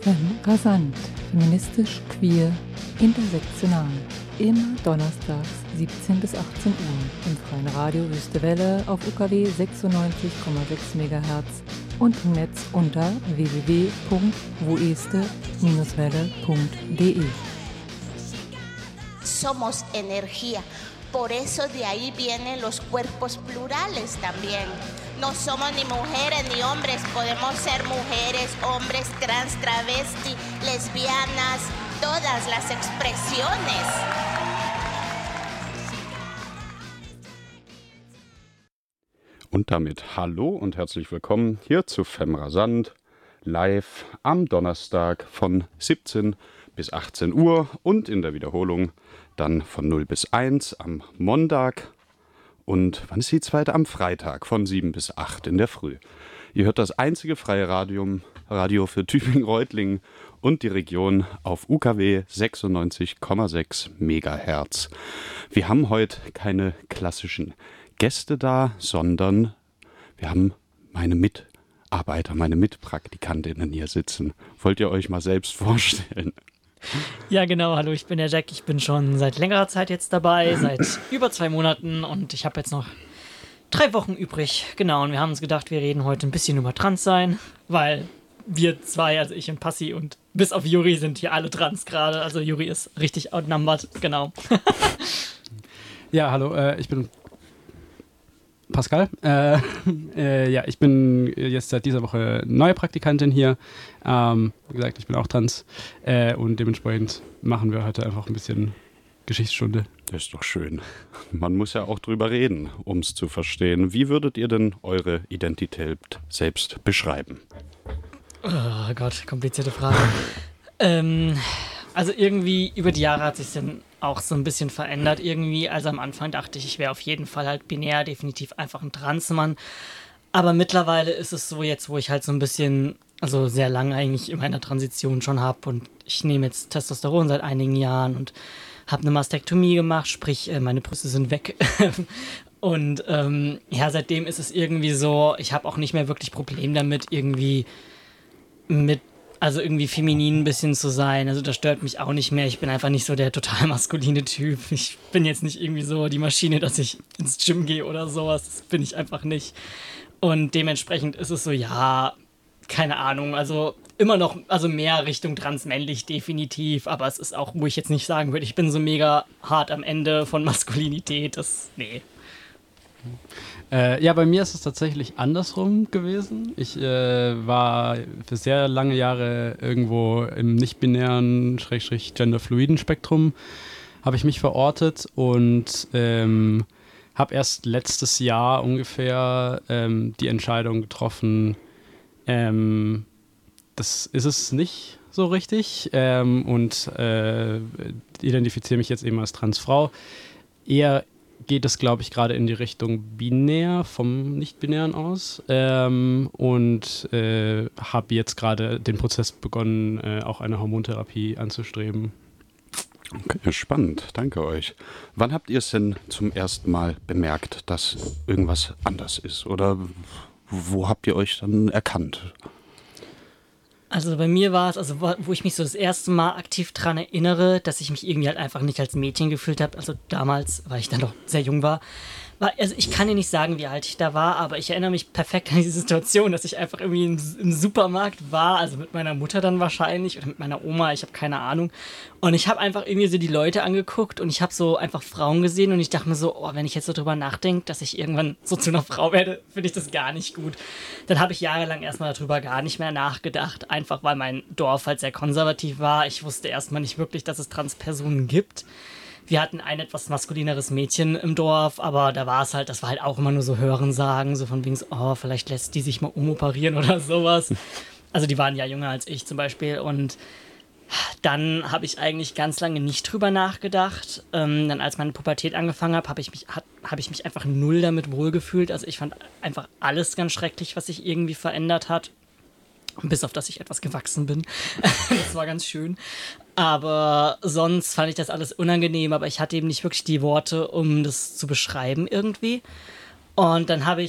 Rasant, feministisch, queer, intersektional. Immer donnerstags 17 bis 18 Uhr im freien Radio Wüste Welle auf UKW 96,6 MHz und im Netz unter www.woeste-welle.de. Somos energía. Por eso de ahí vienen los cuerpos plurales también. No somos ni mujeres ni hombres, podemos ser mujeres, hombres, trans, travesti, lesbianas, todas las expresiones. Und damit hallo und herzlich willkommen hier zu Femrasant, live am Donnerstag von 17 bis 18 Uhr und in der Wiederholung dann von 0 bis 1 am Montag. Und wann ist die zweite? Am Freitag von 7 bis 8 in der Früh. Ihr hört das einzige freie Radio für Tübingen-Reutlingen und die Region auf UKW 96,6 MHz. Wir haben heute keine klassischen Gäste da, sondern wir haben meine Mitarbeiter, meine Mitpraktikantinnen hier sitzen. Wollt ihr euch mal selbst vorstellen? Ja, genau. Hallo, ich bin der Jack. Ich bin schon seit längerer Zeit jetzt dabei, seit über 2 Monaten und ich habe jetzt noch 3 Wochen übrig. Genau, und wir haben uns gedacht, wir reden heute ein bisschen über Transsein, weil wir zwei, also ich und Passi und bis auf Juri sind hier alle trans gerade. Also Juri ist richtig outnumbered, genau. Ja, hallo, ich bin Pascal. Ja, ich bin jetzt seit dieser Woche neue Praktikantin hier. Wie gesagt, ich bin auch trans und dementsprechend machen wir heute einfach ein bisschen Geschichtsstunde. Das ist doch schön. Man muss ja auch drüber reden, um es zu verstehen. Wie würdet ihr denn eure Identität selbst beschreiben? Oh Gott, komplizierte Frage. Also irgendwie über die Jahre hat sich dann auch so ein bisschen verändert irgendwie. Also am Anfang dachte ich wäre auf jeden Fall halt binär, definitiv einfach ein Transmann. Aber mittlerweile ist es so jetzt, wo ich halt so ein bisschen, also sehr lange eigentlich in meiner Transition schon habe und ich nehme jetzt Testosteron seit einigen Jahren und habe eine Mastektomie gemacht, sprich meine Brüste sind weg. Und ja, seitdem ist es irgendwie so, ich habe auch nicht mehr wirklich Problem damit, irgendwie irgendwie feminin ein bisschen zu sein. Also das stört mich auch nicht mehr. Ich bin einfach nicht so der total maskuline Typ. Ich bin jetzt nicht irgendwie so die Maschine, dass ich ins Gym gehe oder sowas. Das bin ich einfach nicht. Und dementsprechend ist es so, ja, keine Ahnung. Also immer noch, also mehr Richtung transmännlich definitiv. Aber es ist auch, wo ich jetzt nicht sagen würde, ich bin so mega hart am Ende von Maskulinität. Nee. Ja, bei mir ist es tatsächlich andersrum gewesen. Ich war für sehr lange Jahre irgendwo im nicht-binären, genderfluiden Spektrum, habe ich mich verortet und habe erst letztes Jahr ungefähr die Entscheidung getroffen, das ist es nicht so richtig und identifiziere mich jetzt eben als Transfrau. Eher geht es, glaube ich, gerade in die Richtung binär, vom Nicht-Binären aus und habe jetzt gerade den Prozess begonnen, auch eine Hormontherapie anzustreben. Okay, spannend, danke euch. Wann habt ihr es denn zum ersten Mal bemerkt, dass irgendwas anders ist? Oder wo habt ihr euch dann erkannt? Also bei mir war es, also wo ich mich so das erste Mal aktiv dran erinnere, dass ich mich irgendwie halt einfach nicht als Mädchen gefühlt habe, also damals, weil ich dann noch sehr jung war, also ich kann dir nicht sagen, wie alt ich da war, aber ich erinnere mich perfekt an diese Situation, dass ich einfach irgendwie im Supermarkt war, also mit meiner Mutter dann wahrscheinlich oder mit meiner Oma, ich habe keine Ahnung. Und ich habe einfach irgendwie so die Leute angeguckt und ich habe so einfach Frauen gesehen und ich dachte mir so, oh, wenn ich jetzt so drüber nachdenke, dass ich irgendwann so zu einer Frau werde, finde ich das gar nicht gut. Dann habe ich jahrelang erstmal darüber gar nicht mehr nachgedacht, einfach weil mein Dorf halt sehr konservativ war. Ich wusste erstmal nicht wirklich, dass es Transpersonen gibt. Wir hatten ein etwas maskulineres Mädchen im Dorf, aber da war es halt, das war halt auch immer nur so Hörensagen, so von wegen so, oh, vielleicht lässt die sich mal umoperieren oder sowas. Also die waren ja jünger als ich zum Beispiel und dann habe ich eigentlich ganz lange nicht drüber nachgedacht. Dann als meine Pubertät angefangen habe ich mich einfach null damit wohlgefühlt. Also ich fand einfach alles ganz schrecklich, was sich irgendwie verändert hat. Bis auf, dass ich etwas gewachsen bin. Das war ganz schön. Aber sonst fand ich das alles unangenehm, aber ich hatte eben nicht wirklich die Worte, um das zu beschreiben irgendwie. Und dann habe ich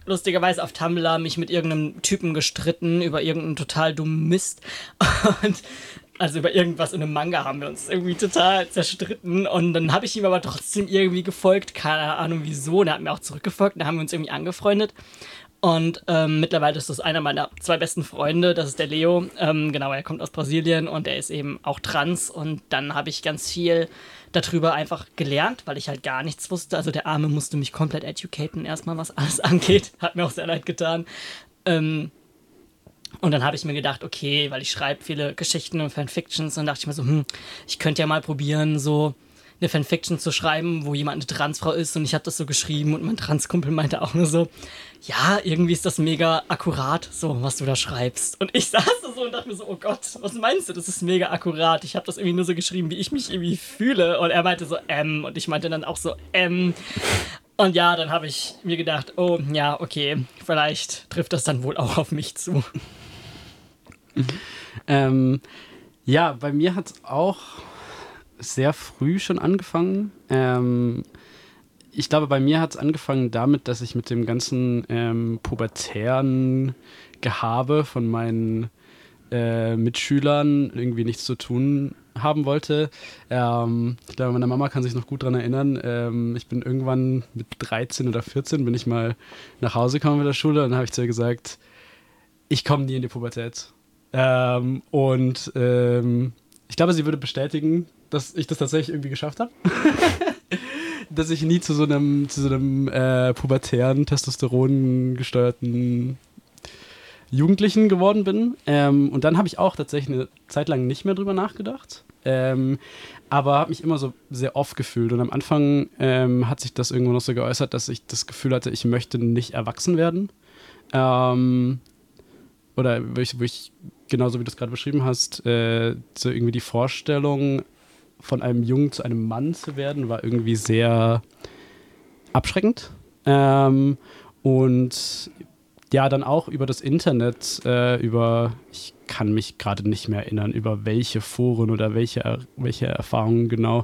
lustigerweise auf Tumblr mich mit irgendeinem Typen gestritten über irgendeinen total dummen Mist. Und also über irgendwas in einem Manga haben wir uns irgendwie total zerstritten. Und dann habe ich ihm aber trotzdem irgendwie gefolgt. Keine Ahnung wieso. Und er hat mir auch zurückgefolgt. Und dann haben wir uns irgendwie angefreundet. Und mittlerweile ist das einer meiner 2 besten Freunde. Das ist der Leo. Genau, er kommt aus Brasilien und er ist eben auch trans. Und dann habe ich ganz viel darüber einfach gelernt, weil ich halt gar nichts wusste. Also der Arme musste mich komplett educaten, erstmal was alles angeht. Hat mir auch sehr leid getan. Und dann habe ich mir gedacht, okay, weil ich schreibe viele Geschichten und Fanfictions, und dachte ich mir so, ich könnte ja mal probieren, so eine Fanfiction zu schreiben, wo jemand eine Transfrau ist, und ich habe das so geschrieben und mein Transkumpel meinte auch nur so, ja, irgendwie ist das mega akkurat, so, was du da schreibst. Und ich saß da so und dachte mir so, oh Gott, was meinst du, das ist mega akkurat. Ich habe das irgendwie nur so geschrieben, wie ich mich irgendwie fühle. Und er meinte so, und ich meinte dann auch so, Und ja, dann habe ich mir gedacht, oh, ja, okay, vielleicht trifft das dann wohl auch auf mich zu. Ja, bei mir hat es auch sehr früh schon angefangen. Ich glaube, bei mir hat es angefangen damit, dass ich mit dem ganzen pubertären Gehabe von meinen Mitschülern irgendwie nichts zu tun haben wollte. Ich glaube, meine Mama kann sich noch gut daran erinnern. Ich bin irgendwann mit 13 oder 14 bin ich mal nach Hause gekommen mit der Schule, und dann habe ich zu ihr gesagt, ich komme nie in die Pubertät. Ich glaube, sie würde bestätigen, dass ich das tatsächlich irgendwie geschafft habe. Dass ich nie zu so einem pubertären, testosterongesteuerten Jugendlichen geworden bin. Und dann habe ich auch tatsächlich eine Zeit lang nicht mehr drüber nachgedacht. Aber habe mich immer so sehr oft gefühlt. Und am Anfang hat sich das irgendwo noch so geäußert, dass ich das Gefühl hatte, ich möchte nicht erwachsen werden. Oder wo ich genauso wie du es gerade beschrieben hast, so irgendwie die Vorstellung, von einem Jungen zu einem Mann zu werden, war irgendwie sehr abschreckend. Und ja, dann auch über das Internet, ich kann mich gerade nicht mehr erinnern, über welche Foren oder welche Erfahrungen genau,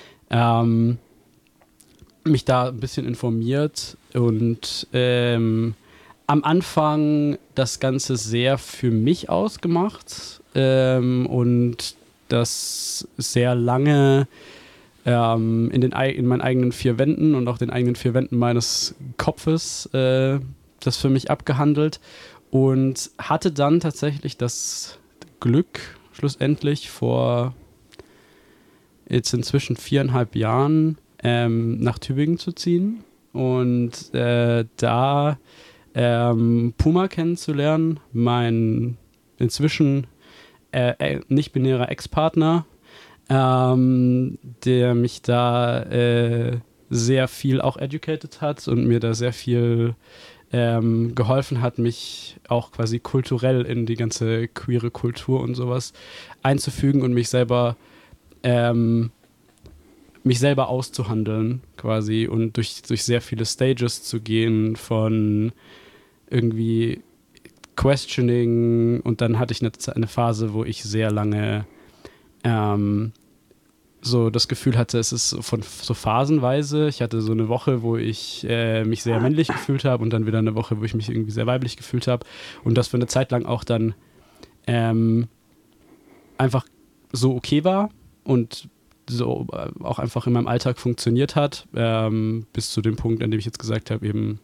mich da ein bisschen informiert und am Anfang das Ganze sehr für mich ausgemacht und das sehr lange in meinen eigenen 4 Wänden und auch den eigenen 4 Wänden meines Kopfes das für mich abgehandelt und hatte dann tatsächlich das Glück, schlussendlich vor jetzt inzwischen 4,5 Jahren nach Tübingen zu ziehen und da Puma kennenzulernen, mein inzwischen nicht-binärer Ex-Partner, der mich da sehr viel auch educated hat und mir da sehr viel geholfen hat, mich auch quasi kulturell in die ganze queere Kultur und sowas einzufügen und mich selber auszuhandeln quasi und durch sehr viele Stages zu gehen von irgendwie Questioning, und dann hatte ich eine Phase, wo ich sehr lange so das Gefühl hatte, es ist so phasenweise. Ich hatte so eine Woche, wo ich mich sehr männlich gefühlt habe und dann wieder eine Woche, wo ich mich irgendwie sehr weiblich gefühlt habe, und das für eine Zeit lang auch dann einfach so okay war und so auch einfach in meinem Alltag funktioniert hat, bis zu dem Punkt, an dem ich jetzt gesagt habe, eben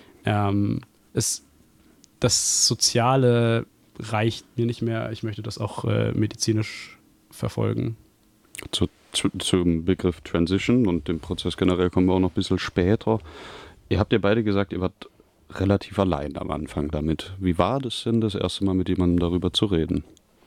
das Soziale reicht mir nicht mehr, ich möchte das auch medizinisch verfolgen. Zum Begriff Transition und dem Prozess generell kommen wir auch noch ein bisschen später. Ihr habt ja beide gesagt, ihr wart relativ allein am Anfang damit. Wie war das denn, das erste Mal mit jemandem darüber zu reden?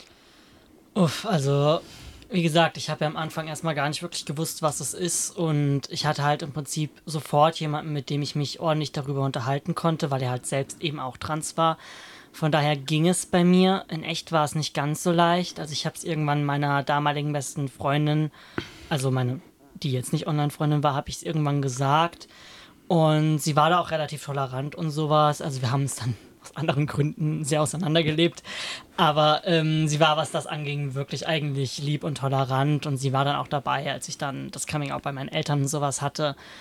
Also wie gesagt, ich habe ja am Anfang erstmal gar nicht wirklich gewusst, was es ist, und ich hatte halt im Prinzip sofort jemanden, mit dem ich mich ordentlich darüber unterhalten konnte, weil er halt selbst eben auch trans war. Von daher ging es bei mir. In echt war es nicht ganz so leicht. Also ich habe es irgendwann meiner damaligen besten Freundin, also die jetzt nicht Online-Freundin war, habe ich es irgendwann gesagt, und sie war da auch relativ tolerant und sowas. Also wir haben es dann aus anderen Gründen sehr auseinandergelebt. Aber sie war, was das anging, wirklich eigentlich lieb und tolerant. Und sie war dann auch dabei, als ich dann das Coming-out bei meinen Eltern und sowas hatte.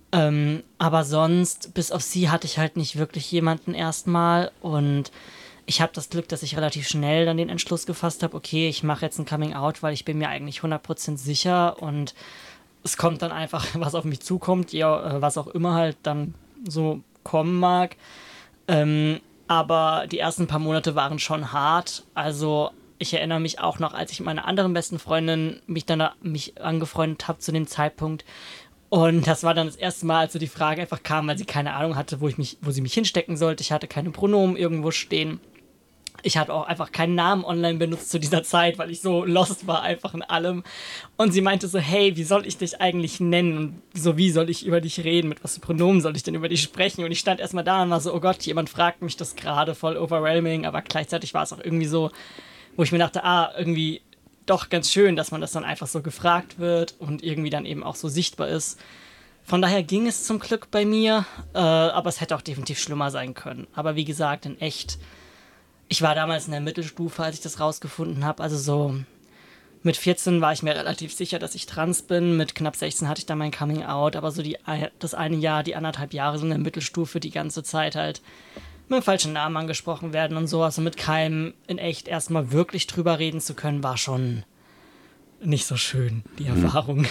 Aber sonst, bis auf sie, hatte ich halt nicht wirklich jemanden erstmal. Und ich habe das Glück, dass ich relativ schnell dann den Entschluss gefasst habe, okay, ich mache jetzt ein Coming-out, weil ich bin mir eigentlich 100% sicher und es kommt dann einfach, was auf mich zukommt, ja, was auch immer halt dann so kommen mag. Aber die ersten paar Monate waren schon hart. Also ich erinnere mich auch noch, als ich mit meiner anderen besten Freundin mich angefreundet habe zu dem Zeitpunkt. Und das war dann das erste Mal, als so die Frage einfach kam, weil sie keine Ahnung hatte, wo sie mich hinstecken sollte. Ich hatte keine Pronomen irgendwo stehen. Ich habe auch einfach keinen Namen online benutzt zu dieser Zeit, weil ich so lost war einfach in allem. Und sie meinte so, hey, wie soll ich dich eigentlich nennen? Und so, wie soll ich über dich reden? Mit was für Pronomen soll ich denn über dich sprechen? Und ich stand erstmal da und war so, oh Gott, jemand fragt mich das gerade, voll overwhelming. Aber gleichzeitig war es auch irgendwie so, wo ich mir dachte, irgendwie doch ganz schön, dass man das dann einfach so gefragt wird und irgendwie dann eben auch so sichtbar ist. Von daher ging es zum Glück bei mir, aber es hätte auch definitiv schlimmer sein können. Aber wie gesagt, in echt, ich war damals in der Mittelstufe, als ich das rausgefunden habe. Also so mit 14 war ich mir relativ sicher, dass ich trans bin. Mit knapp 16 hatte ich dann mein Coming Out. Aber so das eine Jahr, die 1,5 Jahre so in der Mittelstufe, die ganze Zeit halt mit dem falschen Namen angesprochen werden und sowas. Und mit keinem in echt erstmal wirklich drüber reden zu können, war schon nicht so schön, die Erfahrung.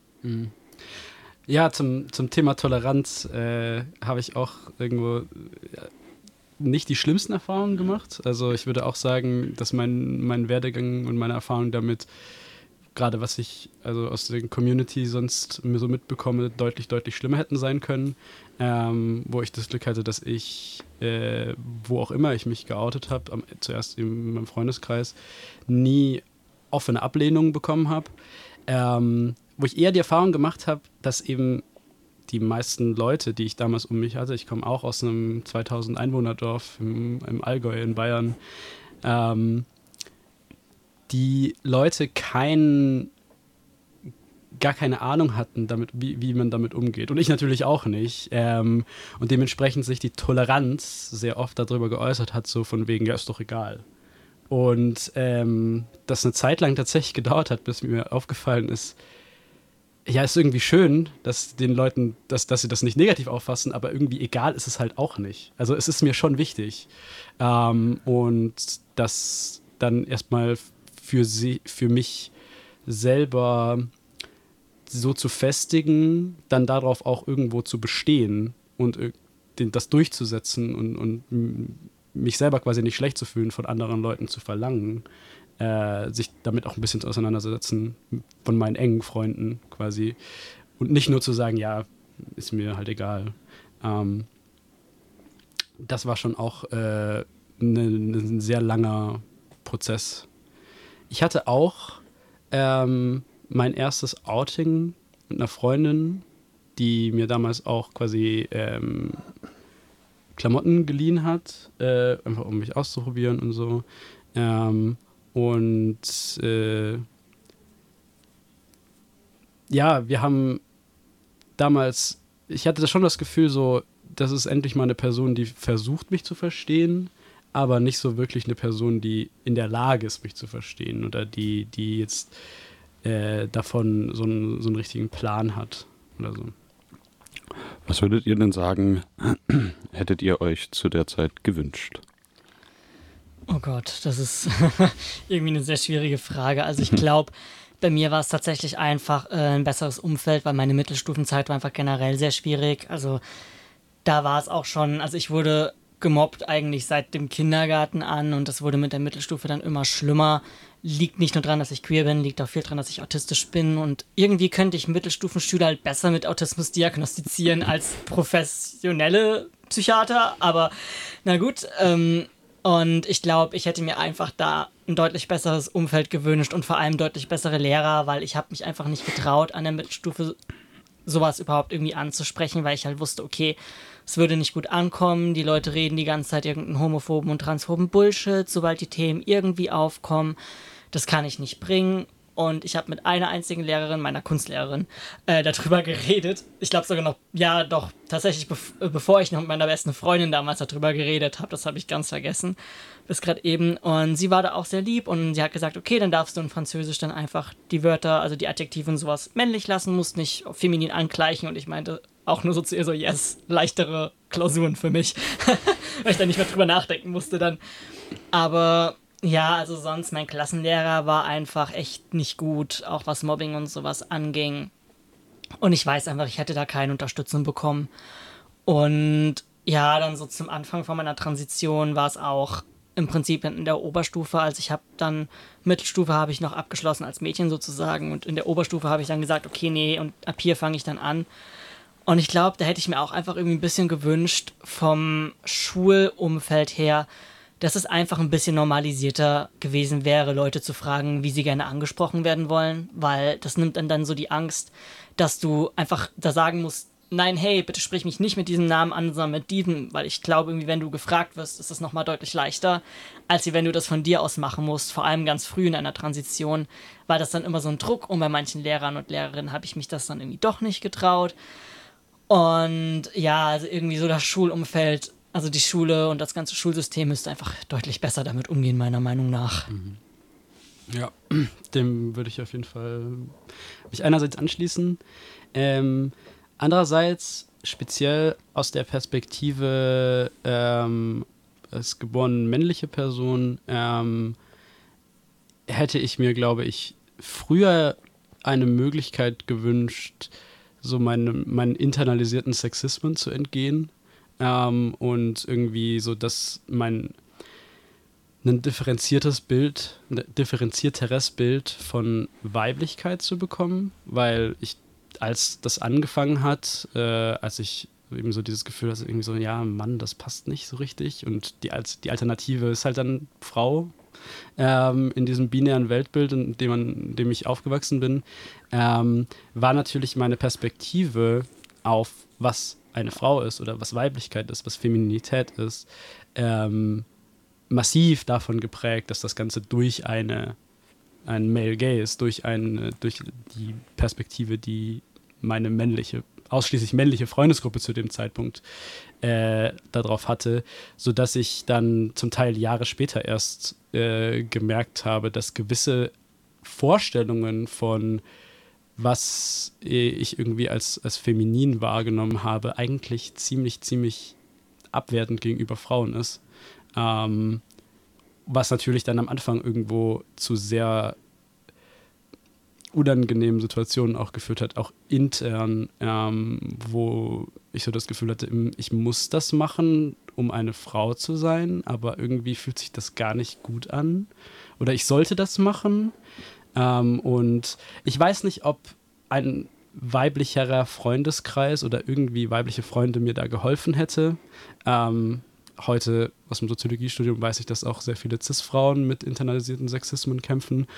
Ja, zum Thema Toleranz habe ich auch irgendwo nicht die schlimmsten Erfahrungen gemacht. Also ich würde auch sagen, dass mein Werdegang und meine Erfahrung damit, gerade was ich also aus der Community sonst mir so mitbekomme, deutlich, deutlich schlimmer hätten sein können. Wo ich das Glück hatte, dass ich, wo auch immer ich mich geoutet habe, zuerst in meinem Freundeskreis, nie offene Ablehnung bekommen habe. Wo ich eher die Erfahrung gemacht habe, dass eben die meisten Leute, die ich damals um mich hatte, ich komme auch aus einem 2000 Einwohnerdorf im Allgäu in Bayern, die Leute gar keine Ahnung hatten, wie man damit umgeht. Und ich natürlich auch nicht. Und dementsprechend sich die Toleranz sehr oft darüber geäußert hat, so von wegen, ja, ist doch egal. Und das eine Zeit lang tatsächlich gedauert hat, bis mir aufgefallen ist, ja, ist irgendwie schön, dass den Leuten, dass sie das nicht negativ auffassen, aber irgendwie egal ist es halt auch nicht. Also es ist mir schon wichtig. Und das dann erstmal für mich selber so zu festigen, dann darauf auch irgendwo zu bestehen und das durchzusetzen und mich selber quasi nicht schlecht zu fühlen, von anderen Leuten zu verlangen, sich damit auch ein bisschen auseinandersetzen von meinen engen Freunden quasi und nicht nur zu sagen, ja, ist mir halt egal. Das war schon auch ein sehr langer Prozess. Ich hatte auch mein erstes Outing mit einer Freundin, die mir damals auch quasi Klamotten geliehen hat, einfach um mich auszuprobieren und so. Ja, wir haben damals, ich hatte schon das Gefühl so, das ist endlich mal eine Person, die versucht, mich zu verstehen, aber nicht so wirklich eine Person, die in der Lage ist, mich zu verstehen oder die jetzt davon so einen richtigen Plan hat oder so. Was würdet ihr denn sagen, hättet ihr euch zu der Zeit gewünscht? Oh Gott, das ist irgendwie eine sehr schwierige Frage. Also ich glaube, bei mir war es tatsächlich einfach ein besseres Umfeld, weil meine Mittelstufenzeit war einfach generell sehr schwierig. Also da war es auch schon, also ich wurde gemobbt eigentlich seit dem Kindergarten an und das wurde mit der Mittelstufe dann immer schlimmer. Liegt nicht nur daran, dass ich queer bin, liegt auch viel daran, dass ich autistisch bin und irgendwie könnte ich Mittelstufenschüler halt besser mit Autismus diagnostizieren als professionelle Psychiater, aber na gut, und ich glaube, ich hätte mir einfach da ein deutlich besseres Umfeld gewünscht und vor allem deutlich bessere Lehrer, weil ich habe mich einfach nicht getraut, an der Mittelstufe sowas überhaupt irgendwie anzusprechen, weil ich halt wusste, okay, es würde nicht gut ankommen, die Leute reden die ganze Zeit irgendeinen homophoben und transphoben Bullshit, sobald die Themen irgendwie aufkommen, das kann ich nicht bringen. Und ich habe mit einer einzigen Lehrerin, meiner Kunstlehrerin, darüber geredet. Ich glaube sogar noch, ja doch, tatsächlich bevor ich noch mit meiner besten Freundin damals darüber geredet habe, das habe ich ganz vergessen, bis gerade eben. Und sie war da auch sehr lieb und sie hat gesagt, okay, dann darfst du in Französisch dann einfach die Wörter, also die Adjektive und sowas männlich lassen, musst nicht feminin angleichen. Und ich meinte, auch nur so zu ihr so, yes, leichtere Klausuren für mich. Weil ich da nicht mehr drüber nachdenken musste dann. Aber ja, also sonst, mein Klassenlehrer war einfach echt nicht gut, auch was Mobbing und sowas anging. Und ich weiß einfach, ich hätte da keine Unterstützung bekommen. Und ja, dann so zum Anfang von meiner Transition war es auch im Prinzip in der Oberstufe. Also ich habe dann, Mittelstufe habe ich noch abgeschlossen als Mädchen sozusagen. Und in der Oberstufe habe ich dann gesagt, okay, nee, und ab hier fange ich dann an. Und ich glaube, da hätte ich mir auch einfach irgendwie ein bisschen gewünscht vom Schulumfeld her, dass es einfach ein bisschen normalisierter gewesen wäre, Leute zu fragen, wie sie gerne angesprochen werden wollen, weil das nimmt dann so die Angst, dass du einfach da sagen musst, nein, hey, bitte sprich mich nicht mit diesem Namen an, sondern mit diesem, weil ich glaube, irgendwie, wenn du gefragt wirst, ist das nochmal deutlich leichter, als wenn du das von dir aus machen musst, vor allem ganz früh in einer Transition, war das dann immer so ein Druck und bei manchen Lehrern und Lehrerinnen habe ich mich das dann irgendwie doch nicht getraut. Und ja, also irgendwie so das Schulumfeld, also die Schule und das ganze Schulsystem müsste einfach deutlich besser damit umgehen, meiner Meinung nach. Ja, dem würde ich auf jeden Fall mich einerseits anschließen. Andererseits, speziell aus der Perspektive als geborene männliche Person, hätte ich mir, glaube ich, früher eine Möglichkeit gewünscht, so meinen internalisierten Sexismen zu entgehen. Und irgendwie so, dass ein differenzierteres Bild von Weiblichkeit zu bekommen, weil ich, als das angefangen hat, als ich eben so dieses Gefühl hatte, irgendwie so, ja, Mann, das passt nicht so richtig und die Alternative ist halt dann Frau, in diesem binären Weltbild, in dem ich aufgewachsen bin, war natürlich meine Perspektive auf, was eine Frau ist oder was Weiblichkeit ist, was Femininität ist, massiv davon geprägt, dass das Ganze durch ein Male Gaze, durch die Perspektive, die meine ausschließlich männliche Freundesgruppe zu dem Zeitpunkt darauf hatte, sodass ich dann zum Teil Jahre später erst gemerkt habe, dass gewisse Vorstellungen von was ich irgendwie als feminin wahrgenommen habe, eigentlich ziemlich abwertend gegenüber Frauen ist. Was natürlich dann am Anfang irgendwo zu sehr unangenehmen Situationen auch geführt hat, auch intern, wo ich so das Gefühl hatte, ich muss das machen, um eine Frau zu sein, aber irgendwie fühlt sich das gar nicht gut an. Oder ich sollte das machen. Und ich weiß nicht, ob ein weiblicherer Freundeskreis oder irgendwie weibliche Freunde mir da geholfen hätte. Heute aus dem Soziologiestudium weiß ich, dass auch sehr viele Cis-Frauen mit internalisierten Sexismen kämpfen.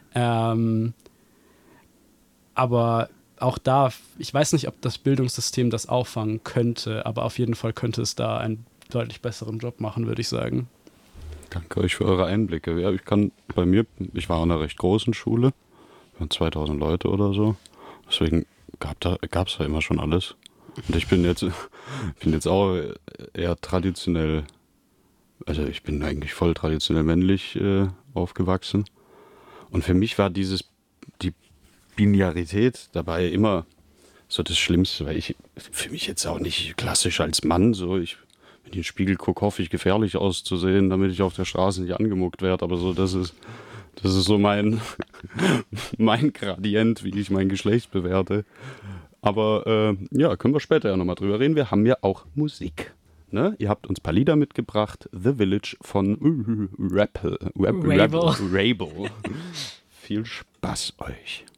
Aber auch da, ich weiß nicht, ob das Bildungssystem das auffangen könnte, aber auf jeden Fall könnte es da einen deutlich besseren Job machen, würde ich sagen. Danke euch für eure Einblicke. Ja, ich war an einer recht großen Schule, wir waren 2000 Leute oder so, deswegen gab es da immer schon alles. Und ich bin jetzt auch eher traditionell, also ich bin eigentlich voll traditionell männlich aufgewachsen. Und für mich war die Binarität dabei immer so das Schlimmste, weil ich für mich jetzt auch nicht klassisch als Mann so, wenn ich in den Spiegel gucke, hoffe ich gefährlich auszusehen, damit ich auf der Straße nicht angemuckt werde, aber so das ist so mein Gradient, wie ich mein Geschlecht bewerte. Aber ja, können wir später ja nochmal drüber reden. Wir haben ja auch Musik. Ne? Ihr habt uns ein paar Lieder mitgebracht. The Village von Rabel. Viel Spaß euch.